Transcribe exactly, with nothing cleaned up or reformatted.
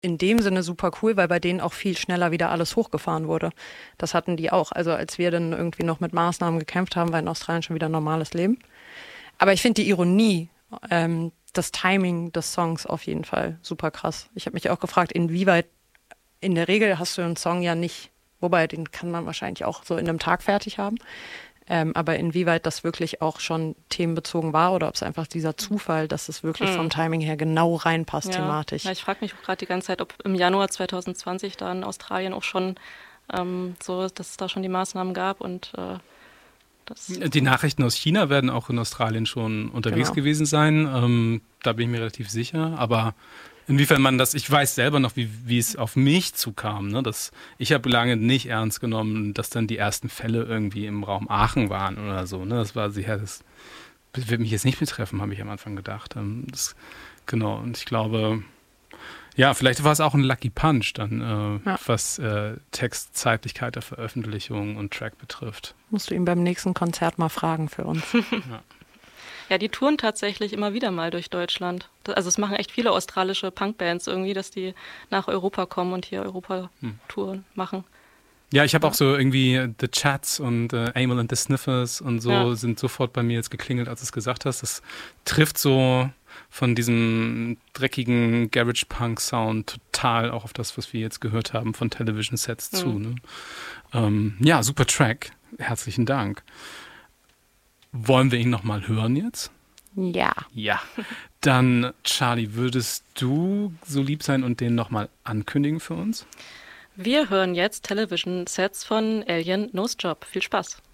in dem Sinne super cool, weil bei denen auch viel schneller wieder alles hochgefahren wurde. Das hatten die auch. Also als wir dann irgendwie noch mit Maßnahmen gekämpft haben, war in Australien schon wieder ein normales Leben. Aber ich finde die Ironie, ähm, das Timing des Songs auf jeden Fall super krass. Ich habe mich auch gefragt, inwieweit, in der Regel hast du einen Song ja nicht, wobei den kann man wahrscheinlich auch so in einem Tag fertig haben, ähm, aber inwieweit das wirklich auch schon themenbezogen war oder ob es einfach dieser Zufall, dass es wirklich mhm. vom Timing her genau reinpasst ja. thematisch. Ja, ich frage mich gerade die ganze Zeit, ob im Januar zwanzig zwanzig da in Australien auch schon ähm, so, dass es da schon die Maßnahmen gab und äh, die Nachrichten aus China werden auch in Australien schon unterwegs genau. gewesen sein. Ähm, da bin ich mir relativ sicher. Aber inwiefern man das, ich weiß selber noch, wie, wie es auf mich zukam. Ne? Das, ich habe lange nicht ernst genommen, dass dann die ersten Fälle irgendwie im Raum Aachen waren oder so. Ne? Das war sicher, das wird mich jetzt nicht betreffen, habe ich am Anfang gedacht. Ähm, das, genau, und ich glaube... Ja, vielleicht war es auch ein Lucky Punch dann, äh, ja. was äh, Text, Zeitlichkeit der Veröffentlichung und Track betrifft. Musst du ihn beim nächsten Konzert mal fragen für uns. ja. ja, die touren tatsächlich immer wieder mal durch Deutschland. Also es machen echt viele australische Punkbands irgendwie, dass die nach Europa kommen und hier Europa-Touren hm. machen. Ja, ich habe ja. auch so irgendwie The Chats und äh, Amyl and the Sniffers und so ja. sind sofort bei mir jetzt geklingelt, als du es gesagt hast. Das trifft so von diesem dreckigen Garage-Punk-Sound total auch auf das, was wir jetzt gehört haben von Television Sets mhm. zu. Ne? Ähm, ja, super Track. Herzlichen Dank. Wollen wir ihn nochmal hören jetzt? Ja. Ja. Dann, Charlie, würdest du so lieb sein und den nochmal ankündigen für uns? Wir hören jetzt Television Sets von Alien Nose Job. Viel Spaß.